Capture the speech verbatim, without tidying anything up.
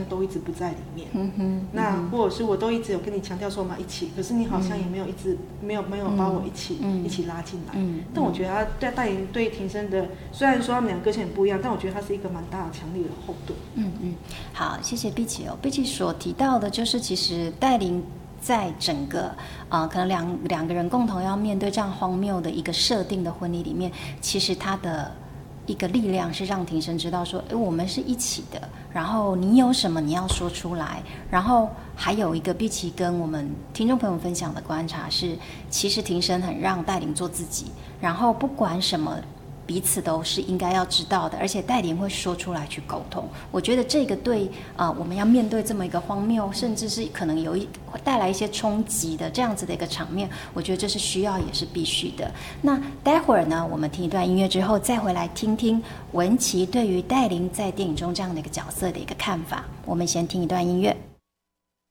像都一直不在里面。 嗯哼， 那或者是我都一直有跟你强调说我们要一起，可是你好像也没有一直、嗯、没有没有把我一起、嗯、一起拉进来。嗯，但我觉得他在带领对庭生的，虽然说他们两个个性很不一样，但我觉得他是一个蛮大的强力的后盾。 嗯嗯，好，谢谢碧琪哦。碧琪所提到的就是其实带领。在整个呃，可能两两个人共同要面对这样荒谬的一个设定的婚礼里面，其实他的一个力量是让庭生知道说，哎，我们是一起的，然后你有什么你要说出来，然后还有一个碧琪跟我们听众朋友分享的观察是，其实庭生很让带领做自己，然后不管什么。彼此都是应该要知道的，而且带领会说出来去沟通。我觉得这个对呃我们要面对这么一个荒谬，甚至是可能有一会带来一些冲击的这样子的一个场面，我觉得这是需要也是必须的。那待会儿呢，我们听一段音乐之后，再回来听听文琪对于带领在电影中这样的一个角色的一个看法。我们先听一段音乐。